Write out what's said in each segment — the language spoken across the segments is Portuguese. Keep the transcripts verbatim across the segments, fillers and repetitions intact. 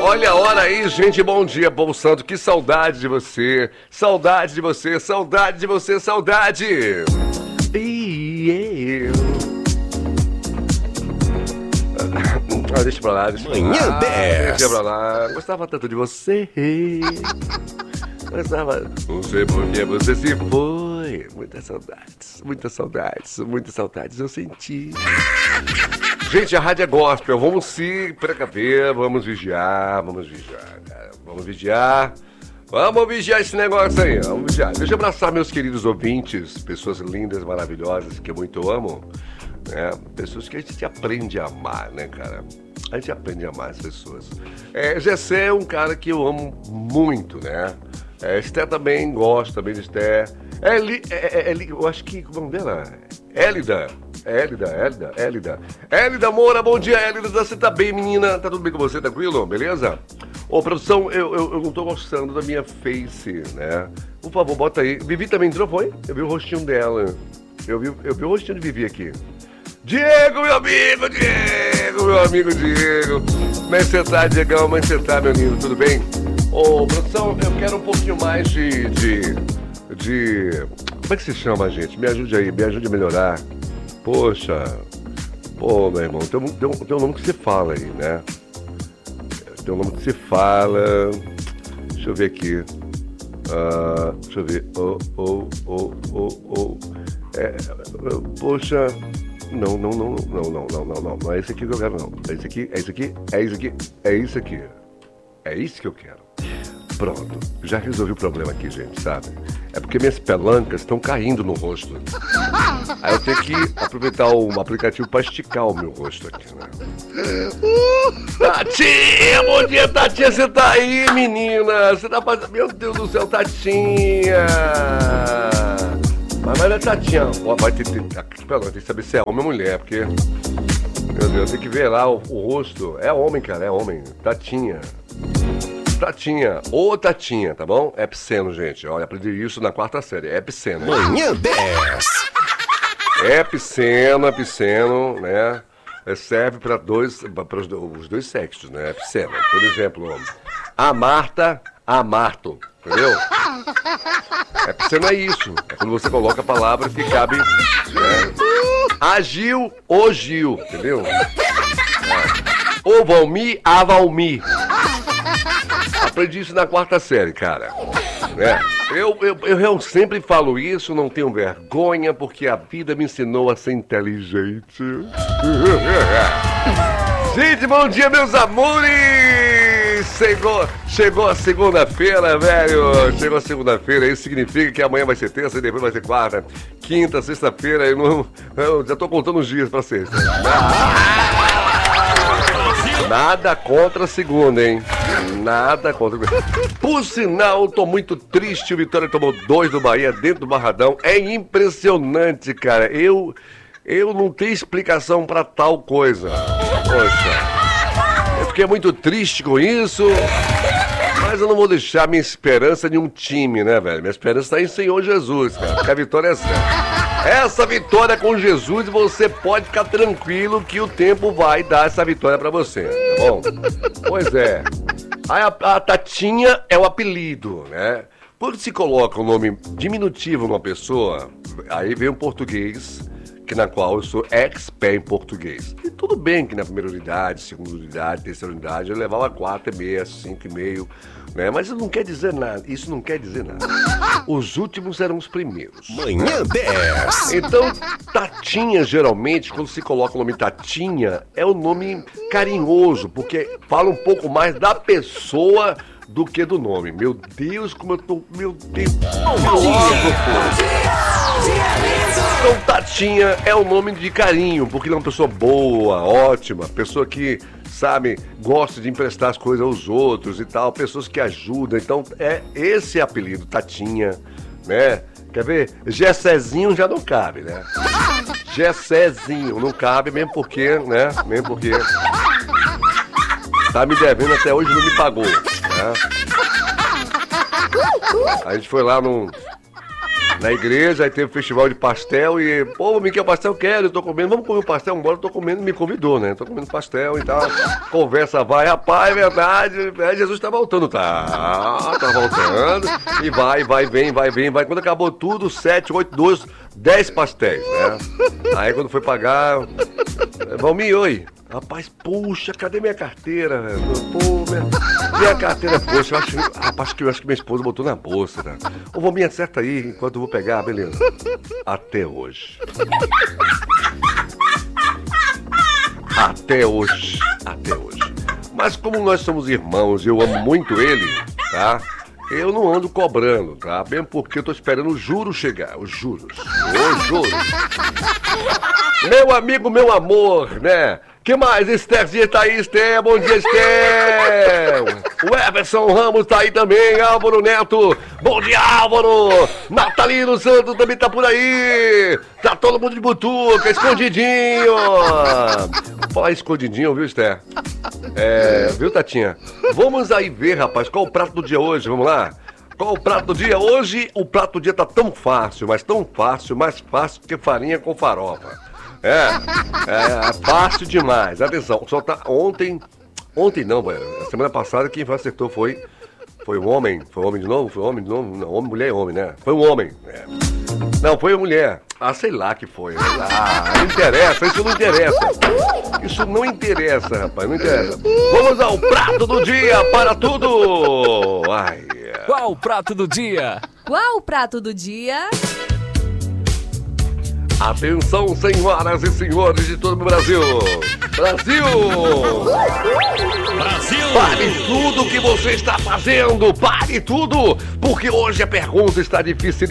Olha a hora aí, gente. Bom dia, povo santo. Que saudade de você. Saudade de você, saudade de você, saudade. E eu... Ah, deixa pra lá, deixa pra lá. Manhã dez. Deixa pra lá. Gostava tanto de você. Gostava. Não sei por que você se foi. Muitas saudades, muitas saudades, muitas saudades eu senti. Gente, a rádio é gospel. Vamos se precaver, vamos vigiar, vamos vigiar, cara. Vamos vigiar. Vamos vigiar esse negócio aí, vamos vigiar. Deixa eu abraçar meus queridos ouvintes, pessoas lindas, maravilhosas, que eu muito amo. Né? Pessoas que a gente aprende a amar, né, cara? A gente aprende a amar as pessoas. É, Gessé é um cara que eu amo muito, né? É, Esté também, gosto também de Esté. Eli, é, é, Eli, eu acho que, como é o nome dela? Élida. Élida, Élida, Élida. Élida Moura, bom dia, Élida. Você tá bem, menina? Tá tudo bem com você? Tranquilo? Beleza? Ô, produção, eu, eu, eu não tô gostando da minha face, né? Por favor, bota aí. Vivi também entrou, foi? Eu vi o rostinho dela. Eu vi, eu vi o rostinho de Vivi aqui. Diego, meu amigo, Diego, meu amigo Diego. Como é que você tá, Diegão? Como é que você tá, meu lindo? Tudo bem? Ô, produção, eu quero um pouquinho mais de, de, de... Como é que se chama, gente? Me ajude aí, me ajude a melhorar. Poxa, pô, meu irmão, tem um, tem, um, tem um nome que se fala aí, né? Tem um nome que se fala... Deixa eu ver aqui. Uh, deixa eu ver. Oh, oh, oh, oh, oh. É, poxa... Não, não, não, não, não, não, não, não, não é esse aqui que eu quero, não. É esse aqui, é esse aqui, é isso aqui, é isso aqui. É isso que eu quero. Pronto, já resolvi o problema aqui, gente, sabe? É porque minhas pelancas estão caindo no rosto. Aí eu tenho que aproveitar o aplicativo para esticar o meu rosto aqui, né? Tatinha, bom dia, Tatinha, você tá aí, menina? Você tá fazendo... Meu Deus do céu, Tatinha! Mas, mas é Tatinha, ó, vai ter, ter, tem que saber se é homem ou mulher, porque, meu Deus, tem que ver lá o, o rosto. É homem, cara, é homem. Tatinha. Tatinha, ô Tatinha, tá bom? Epiceno, gente. Olha, aprendi isso na quarta série. Epiceno. Manhã dez. Epiceno, epiceno, né? Serve para dois, para os, os dois sexos, né? Epiceno. Por exemplo, a Marta, a Marto. Entendeu? Epiceno é isso. É quando você coloca a palavra que cabe. Né? Agil, o Gil. Entendeu? É. O Valmi, a Valmi. Aprendi isso na quarta série, cara. É. Eu, eu, eu sempre falo isso, não tenho vergonha, porque a vida me ensinou a ser inteligente. Gente, bom dia, meus amores! Chegou, chegou a segunda-feira, velho. Chegou a segunda-feira, isso significa que amanhã vai ser terça e depois vai ser quarta, quinta, sexta-feira. Eu, não, eu já tô contando os dias pra sexta. Nada contra a segunda, hein? Nada contra. Por sinal, tô muito triste. O Vitória tomou dois do Bahia dentro do Barradão. É impressionante, cara. Eu, eu não tenho explicação pra tal coisa. Poxa. Eu fiquei muito triste com isso. Mas eu não vou deixar minha esperança em um time, né, velho? Minha esperança tá em Senhor Jesus, cara. Porque a vitória é certa. Essa vitória com Jesus, você pode ficar tranquilo que o tempo vai dar essa vitória pra você, tá bom? Pois é. A, a Tatinha é o apelido, né? Quando se coloca um nome diminutivo numa pessoa, aí vem o português, que na qual eu sou expert em português. E tudo bem que na primeira unidade, segunda unidade, terceira unidade, eu levava quatro e meio, cinco e meio, né? Mas isso não quer dizer nada, isso não quer dizer nada. Os últimos eram os primeiros. Manhã dez. Então, Tatinha, geralmente, quando se coloca o nome Tatinha, é um nome carinhoso, porque fala um pouco mais da pessoa do que do nome. Meu Deus, como eu tô... Meu Deus... Meu Então, Tatinha é um nome de carinho, porque ele é uma pessoa boa, ótima, pessoa que, sabe, gosta de emprestar as coisas aos outros e tal, pessoas que ajudam. Então, é esse apelido, Tatinha, né? Quer ver? Gessézinho já não cabe, né? Gessézinho não cabe, mesmo porque, né? Mesmo porque tá me devendo até hoje, não me pagou, né? A gente foi lá num... na igreja, aí teve festival de pastel e, pô, me quer pastel? Quero, eu tô comendo, vamos comer um pastel, embora eu tô comendo, me convidou, né? Tô comendo pastel e tal, conversa vai, rapaz, é verdade, é, Jesus tá voltando, tá, tá voltando, e vai, vai, vem, vai, vem, vai, quando acabou tudo, sete, oito, doze, dez pastéis, né? Aí quando foi pagar, Valmir, oi. Rapaz, puxa, cadê minha carteira, velho? Pô, minha, minha carteira, poxa, eu acho, rapaz, que eu acho que minha esposa botou na bolsa, né? Ô, Valmir, acerta aí, enquanto eu vou pegar, beleza. Até hoje. Até hoje. Até hoje. Mas como nós somos irmãos e eu amo muito ele, tá? Eu não ando cobrando, tá? Mesmo porque eu tô esperando os juros chegar, os juros. Os juros. Meu amigo, meu amor, né? Que mais? Estherzinha tá aí, Esther. Bom dia, Esther. O Everson Ramos tá aí também. Álvaro Neto. Bom dia, Álvaro. Natalino Santos também tá por aí. Tá todo mundo de butuca, escondidinho. Fala escondidinho, viu, Esther? É, viu, Tatinha? Vamos aí ver, rapaz, qual o prato do dia hoje, vamos lá? Qual o prato do dia? Hoje o prato do dia tá tão fácil, mas tão fácil, mais fácil que farinha com farofa. É, é, fácil demais. Atenção, só tá ontem, ontem não, velho, a semana passada quem acertou foi, foi um homem, foi um homem de novo, foi um homem de novo, não, homem, mulher e homem, né? Foi um homem, é. Não, foi uma mulher. Ah, sei lá que foi. Ah, não interessa, isso não interessa. Isso não interessa, rapaz, não interessa. Vamos ao prato do dia para tudo. Ai. Qual o prato do dia? Qual o prato do dia? Atenção, senhoras e senhores de todo o Brasil. Brasil! Brasil! Pare tudo que você está fazendo! Pare tudo! Porque hoje a pergunta está difícil.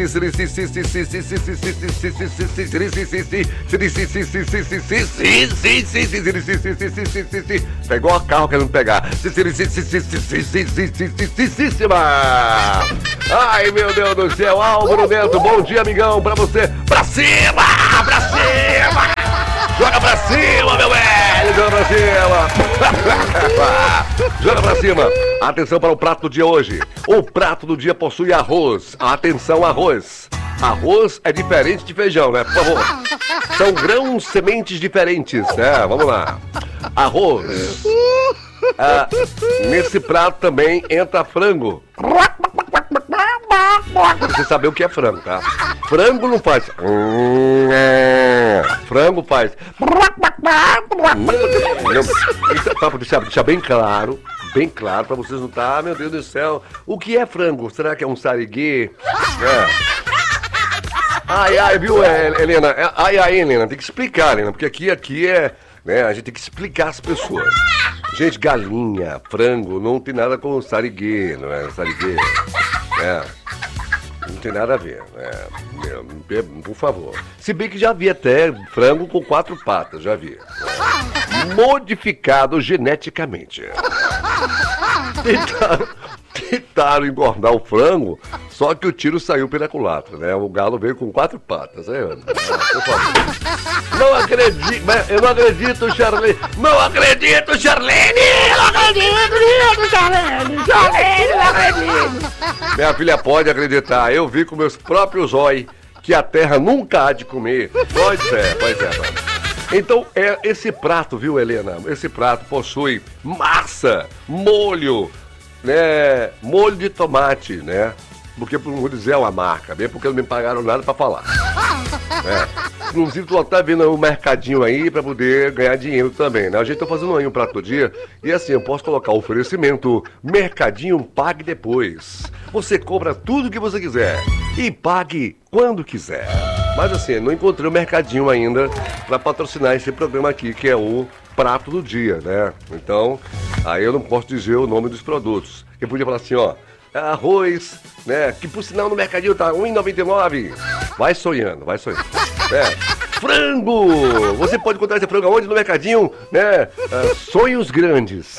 Pegou a carro querendo pegar. Ai, meu Deus do céu! Álvaro Neto, bom dia, amigão, pra você. Pra cima! Pra cima! Joga pra cima, meu velho! Joga pra cima! Joga pra cima! Atenção para o prato do dia hoje. O prato do dia possui arroz. Atenção, arroz. Arroz é diferente de feijão, né? Por favor. São grãos, sementes diferentes, né? Vamos lá. Arroz. Ah, nesse prato também entra frango. Pra você saber o que é frango, tá? Frango não faz. Frango faz. Então, tá, pra deixar, deixar bem claro, bem claro, pra vocês não tá, ah, meu Deus do céu, o que é frango? Será que é um sariguê? É. Ai, ai, viu, Helena? Ai, ai, Helena, tem que explicar, Helena, porque aqui, aqui é, né, a gente tem que explicar às pessoas. Gente, galinha, frango, não tem nada com sariguê, não é? Sariguê. É. Não tem nada a ver, é, por favor. Se bem que já vi até frango com quatro patas, já vi. É. Modificado geneticamente. Tentaram, tentaram engordar o frango, só que o tiro saiu pela culatra, né? O galo veio com quatro patas, né, Ana? Por favor. Não acredito, eu não acredito, Charlene. Não acredito, Charlene! Não acredito, Charlene! Charlene, não acredito! Minha filha pode acreditar, eu vi com meus próprios olhos que a terra nunca há de comer. Pois é, pois é, mano. Então, é esse prato, viu, Helena? Esse prato possui massa, molho, né? Molho de tomate, né? Porque, por não vou dizer, é uma marca, bem porque não me pagaram nada pra falar. É. Inclusive, tu tá vendo o mercadinho aí pra poder ganhar dinheiro também, né? A gente tá fazendo aí um prato do dia e assim, eu posso colocar o oferecimento Mercadinho Pague Depois. Você compra tudo que você quiser e pague quando quiser. Mas assim, não encontrei o mercadinho ainda pra patrocinar esse programa aqui, que é o prato do dia, né? Então, aí eu não posso dizer o nome dos produtos. Eu podia falar assim, ó, arroz, né? Que por sinal no mercadinho tá um real e noventa e nove centavos. Vai sonhando, vai sonhando. É. Frango! Você pode encontrar esse frango aonde? No mercadinho, né? É, sonhos grandes.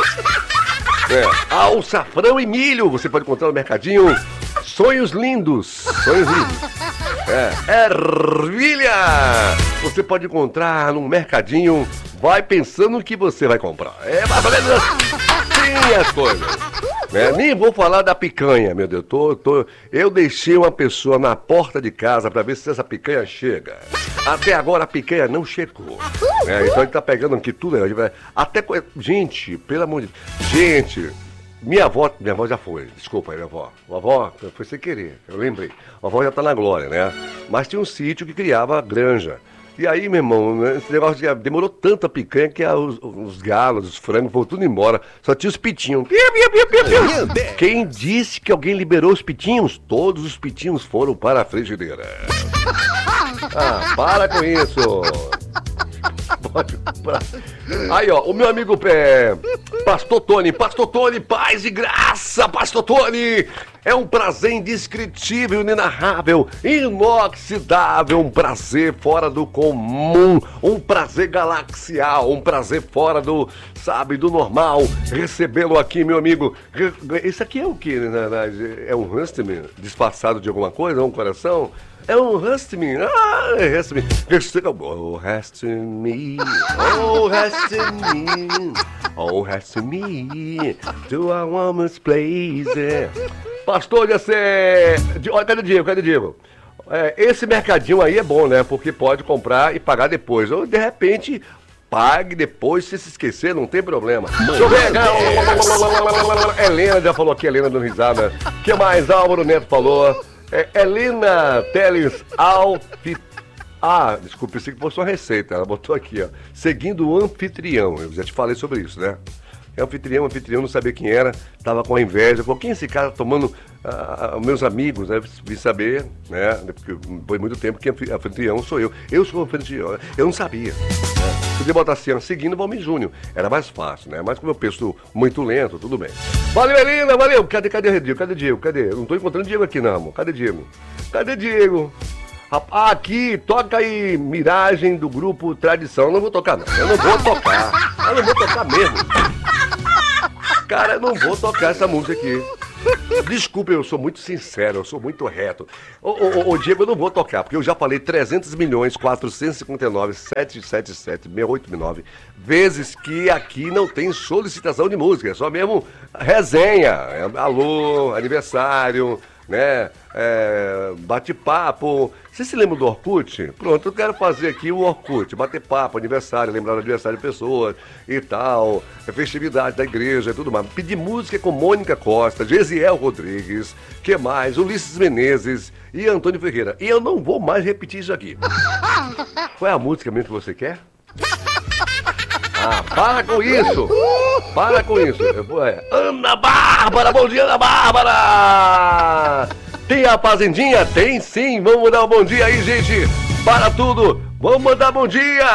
É. Alçafrão e milho, você pode encontrar no mercadinho. Sonhos lindos. Sonhos lindos. É. Ervilha! Você pode encontrar no mercadinho. Vai pensando no que você vai comprar. É mais ou menos assim as coisas. Né? Nem vou falar da picanha, meu Deus. Tô, tô... Eu deixei uma pessoa na porta de casa pra ver se essa picanha chega. Até agora a picanha não chegou. Né? Então ele tá pegando aqui tudo. Né? Até... Gente, pelo amor de Deus. Gente, minha avó... Minha avó já foi. Desculpa aí, minha avó. A avó foi sem querer, eu lembrei. A avó já tá na glória, né? Mas tinha um sítio que criava granja. E aí, meu irmão, né, esse negócio de, demorou tanta picanha que a, os, os galos, os frangos foram tudo embora. Só tinha os pitinhos. Piu, piu, piu, piu, piu. Quem disse que alguém liberou os pitinhos? Todos os pitinhos foram para a frigideira. Ah, para com isso. Pode parar. Aí, ó, o meu amigo é, Pastor Tony. Pastor Tony, paz e graça, Pastor Tony. É um prazer indescritível, inenarrável, inoxidável, um prazer fora do comum, um prazer galaxial, um prazer fora do, sabe, do normal. Recebê-lo aqui, meu amigo. Esse aqui é o que, na verdade? É um Hustman disfarçado de alguma coisa? É um coração? É um Hustman. Ah, é Hustman. Oh, Hustman. Oh, Hustman. Oh, Hustman. To a woman's place. Pastor, já sei. Olha, cadê o Diego? Cadê o Diego? É, esse mercadinho aí é bom, né? Porque pode comprar e pagar depois. Ou, de repente, pague depois, se se esquecer, não tem problema. Deixa eu ver. Helena já falou aqui, Helena dando risada. O que mais? Álvaro Neto falou. É, Helena Teles Alfi... Ah, desculpa, pensei que fosse uma receita. Ela botou aqui, ó. Seguindo o anfitrião. Eu já te falei sobre isso, né? É anfitrião, anfitrião, não sabia quem era, tava com a inveja. Falou, quem é esse cara tomando... Ah, meus amigos, né? Vim saber, né? Porque foi muito tempo que anfitrião sou eu. Eu sou anfitrião, eu não sabia. Né? Podia botar assim, seguindo o Valmir Júnior. Era mais fácil, né? Mas como eu penso muito lento, tudo bem. Valeu, Helena, valeu. Cadê, cadê o Diego? Cadê o Diego? Cadê? Eu não tô encontrando Diego aqui, não, amor. Cadê Diego? Cadê Diego? Ah, aqui, toca aí Miragem do grupo Tradição. Eu não vou tocar, não. Eu não vou tocar. Eu não vou tocar mesmo. Cara, eu não vou tocar essa música aqui. Desculpa, eu sou muito sincero, eu sou muito reto. Ô, ô, ô, Diego, eu não vou tocar, porque eu já falei trezentos milhões, quatrocentos e cinquenta e nove, setecentos e setenta e sete, seis oito nove vezes que aqui não tem solicitação de música, é só mesmo resenha, é, alô, aniversário, né, é, bate-papo. Você se lembra do Orkut? Pronto, eu quero fazer aqui o Orkut, bater papo, aniversário, lembrar do aniversário de pessoas e tal, festividade da igreja e tudo mais. Pedir música com Mônica Costa, Gesiel Rodrigues, que mais? Ulisses Menezes e Antônio Ferreira. E eu não vou mais repetir isso aqui. Qual é a música mesmo que você quer? Ah, para com isso! Para com isso! Eu vou, é, Ana Bárbara! Bom dia, Ana Bárbara! Tem a fazendinha? Tem sim! Vamos dar um bom dia aí, gente! Para tudo! Vamos mandar bom dia!